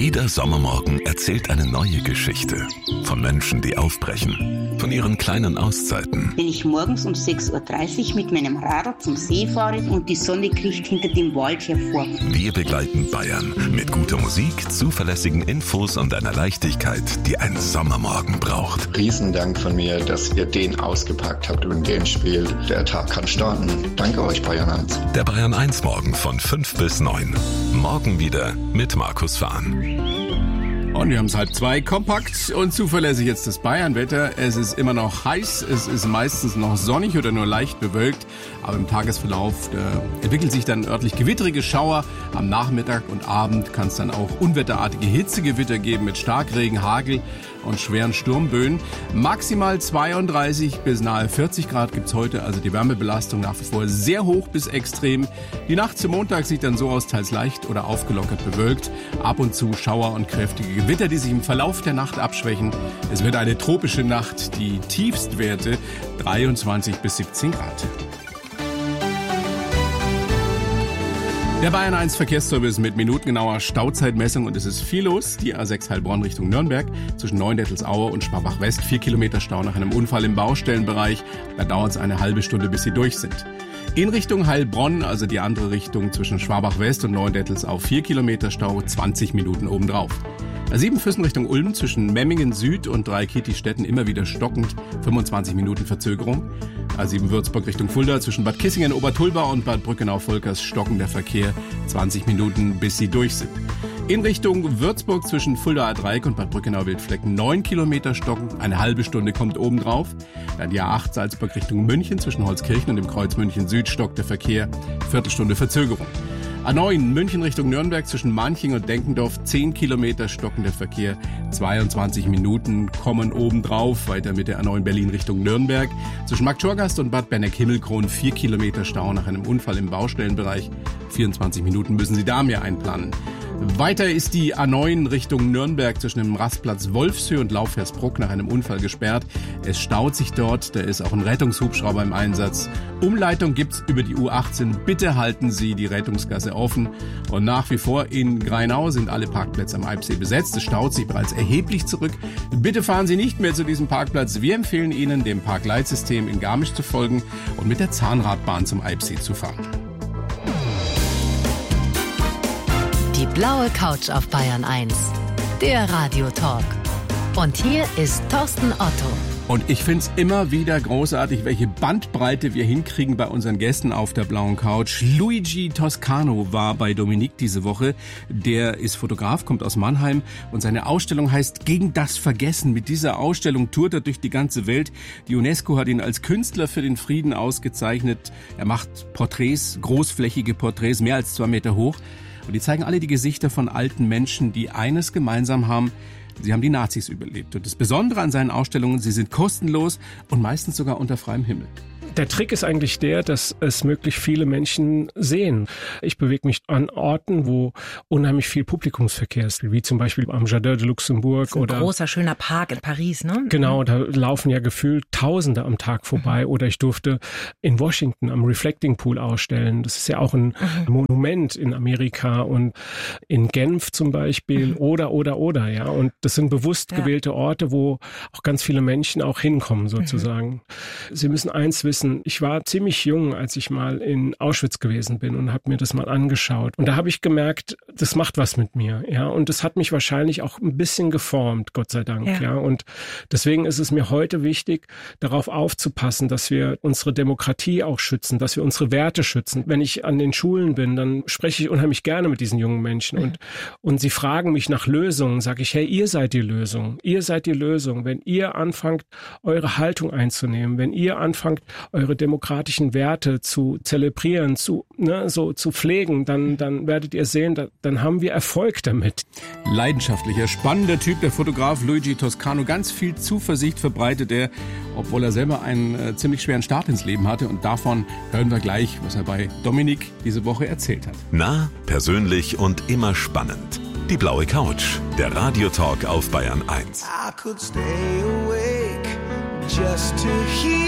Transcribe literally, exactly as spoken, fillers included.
Jeder Sommermorgen erzählt eine neue Geschichte. Von Menschen, die aufbrechen. Von ihren kleinen Auszeiten. Wenn ich morgens um sechs Uhr dreißig mit meinem Rad zum See fahre und die Sonne kriecht hinter dem Wald hervor. Wir begleiten Bayern mit guter Musik, zuverlässigen Infos und einer Leichtigkeit, die ein Sommermorgen braucht. Riesendank von mir, dass ihr den ausgepackt habt und den spielt. Der Tag kann starten. Danke euch, Bayern eins. Der Bayern eins Morgen von fünf bis neun. Morgen wieder mit Markus Fahn. Und wir haben es halb zwei, kompakt und zuverlässig jetzt das Bayern-Wetter. Es ist immer noch heiß, es ist meistens noch sonnig oder nur leicht bewölkt. Aber im Tagesverlauf äh, entwickelt sich dann örtlich gewittrige Schauer. Am Nachmittag und Abend kann es dann auch unwetterartige Hitzegewitter geben mit Starkregen, Hagel und schweren Sturmböen. Maximal zweiunddreißig bis nahe vierzig Grad gibt's heute, also die Wärmebelastung nach wie vor sehr hoch bis extrem. Die Nacht zum Montag sieht dann so aus, teils leicht oder aufgelockert bewölkt. Ab und zu Schauer und kräftige Gewitter, die sich im Verlauf der Nacht abschwächen. Es wird eine tropische Nacht, die Tiefstwerte dreiundzwanzig bis siebzehn Grad. Der Bayern eins Verkehrsservice mit minutengenauer Stauzeitmessung und es ist viel los. Die A sechs Heilbronn Richtung Nürnberg zwischen Neuendettelsauer und Schwabach West. Vier Kilometer Stau nach einem Unfall im Baustellenbereich. Da dauert es eine halbe Stunde, bis sie durch sind. In Richtung Heilbronn, also die andere Richtung zwischen Schwabach West und Neuendettelsau, vier Kilometer Stau, zwanzig Minuten obendrauf. A sieben Füssen Richtung Ulm zwischen Memmingen Süd und Dreikitti-Städten immer wieder stockend, fünfundzwanzig Minuten Verzögerung. A sieben Würzburg Richtung Fulda zwischen Bad Kissingen, Obertulba und Bad Brückenau-Volkers stockender Verkehr, zwanzig Minuten, bis sie durch sind. In Richtung Würzburg zwischen Fulda A-Dreieck und Bad Brückenau-Wildflecken neun Kilometer stockend, eine halbe Stunde kommt obendrauf. Dann die A acht Salzburg Richtung München zwischen Holzkirchen und dem Kreuz München Süd stockt der Verkehr, Viertelstunde Verzögerung. A neun München Richtung Nürnberg zwischen Manching und Denkendorf, zehn Kilometer stockender Verkehr, zweiundzwanzig Minuten kommen obendrauf. Weiter mit der A neun Berlin Richtung Nürnberg. Zwischen Marktschorgast und Bad Benneck-Himmelkron vier Kilometer Stau nach einem Unfall im Baustellenbereich. vierundzwanzig Minuten müssen Sie da mehr einplanen. Weiter ist die A neun Richtung Nürnberg zwischen dem Rastplatz Wolfshöhe und Laufversbruck nach einem Unfall gesperrt. Es staut sich dort, da ist auch ein Rettungshubschrauber im Einsatz. Umleitung gibt's über die U achtzehn. Bitte halten Sie die Rettungsgasse offen. Und nach wie vor in Greinau sind alle Parkplätze am Eibsee besetzt. Es staut sich bereits erheblich zurück. Bitte fahren Sie nicht mehr zu diesem Parkplatz. Wir empfehlen Ihnen, dem Parkleitsystem in Garmisch zu folgen und mit der Zahnradbahn zum Eibsee zu fahren. Die blaue Couch auf Bayern eins, der Radiotalk. Und hier ist Thorsten Otto. Und ich find's immer wieder großartig, welche Bandbreite wir hinkriegen bei unseren Gästen auf der blauen Couch. Luigi Toscano war bei Dominique diese Woche. Der ist Fotograf, kommt aus Mannheim und seine Ausstellung heißt Gegen das Vergessen. Mit dieser Ausstellung tourt er durch die ganze Welt. Die UNESCO hat ihn als Künstler für den Frieden ausgezeichnet. Er macht Porträts, großflächige Porträts, mehr als zwei Meter hoch. Und die zeigen alle die Gesichter von alten Menschen, die eines gemeinsam haben: sie haben die Nazis überlebt. Und das Besondere an seinen Ausstellungen, sie sind kostenlos und meistens sogar unter freiem Himmel. Der Trick ist eigentlich der, dass es möglichst viele Menschen sehen. Ich bewege mich an Orten, wo unheimlich viel Publikumsverkehr ist, wie zum Beispiel am Jardin de Luxembourg. Ein oder großer, schöner Park in Paris, ne? Genau, da laufen ja gefühlt Tausende am Tag vorbei. Mhm. Oder ich durfte in Washington am Reflecting Pool ausstellen. Das ist ja auch ein mhm. Monument in Amerika und in Genf zum Beispiel. Mhm. Oder, oder, oder, ja. Und das sind bewusst ja. gewählte Orte, wo auch ganz viele Menschen auch hinkommen, sozusagen. Mhm. Sie müssen eins wissen: Ich war ziemlich jung, als ich mal in Auschwitz gewesen bin und habe mir das mal angeschaut. Und da habe ich gemerkt, das macht was mit mir, ja. Und das hat mich wahrscheinlich auch ein bisschen geformt, Gott sei Dank, ja. ja. Und deswegen ist es mir heute wichtig, darauf aufzupassen, dass wir unsere Demokratie auch schützen, dass wir unsere Werte schützen. Wenn ich an den Schulen bin, dann spreche ich unheimlich gerne mit diesen jungen Menschen. Mhm. Und, und sie fragen mich nach Lösungen, sage ich, hey, ihr seid die Lösung. Ihr seid die Lösung. Wenn ihr anfangt, eure Haltung einzunehmen, wenn ihr anfangt, eure demokratischen Werte zu zelebrieren, zu ne, so zu pflegen, dann dann werdet ihr sehen, da, dann haben wir Erfolg damit. Leidenschaftlicher, spannender Typ, der Fotograf Luigi Toscano. Ganz viel Zuversicht verbreitet er, obwohl er selber einen äh, ziemlich schweren Start ins Leben hatte. Und davon hören wir gleich, was er bei Dominique diese Woche erzählt hat. Nah, persönlich und immer spannend. Die blaue Couch, der Radiotalk auf Bayern eins. I could stay awake just to hear